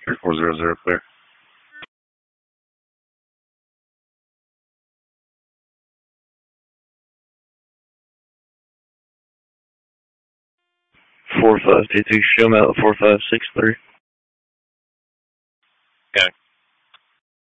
3400 clear. 4522, show me out 4563. Okay.